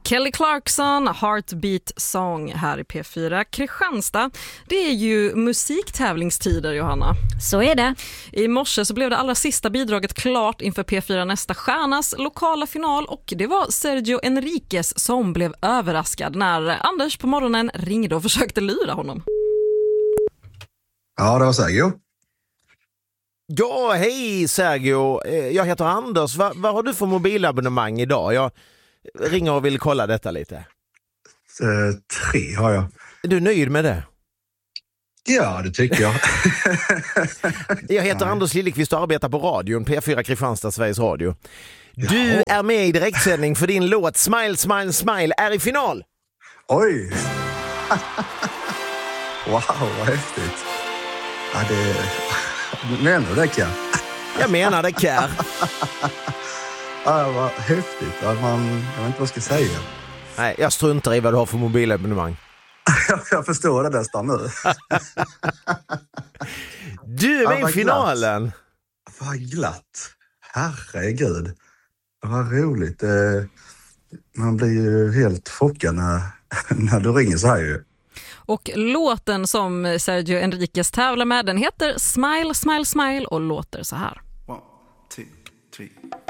Kelly Clarkson, Heartbeat Song här i P4 Kristianstad. Det är ju musiktävlingstider, Johanna. Så är det. I morse så blev det allra sista bidraget klart inför P4 Nästa stjärnas lokala final och det var Sergio Enriquez som blev överraskad när Anders på morgonen ringde och försökte lura honom. Ja, det var Sergio. Ja, hej Sergio. Jag heter Anders. Vad har du för mobilabonnemang idag? Jag ringer och vill kolla detta lite. 3 har jag. Är du nöjd med det? Ja, det tycker jag. Jag heter Anders Lillekvist och arbetar på radion, P4 Kristianstad, Sveriges Radio. Du är med i direktsändning för din låt Smile, Smile, Smile är i final. Oj! Wow, vad häftigt. Ja, det... Menar du det, Kär? Jag menar det, Kär. Ja, vad häftigt. Jag vet inte vad jag ska säga. Nej, jag struntar i vad du har för mobilabonnemang. Jag förstår det nästan nu. Du är med i finalen. Glatt. Vad glatt. Herregud. Vad roligt. Man blir ju helt chockad när du ringer så här ju. Och låten som Sergio Enriquez tävlar med, den heter Smile, Smile, Smile och låter så här. 1, 2, 3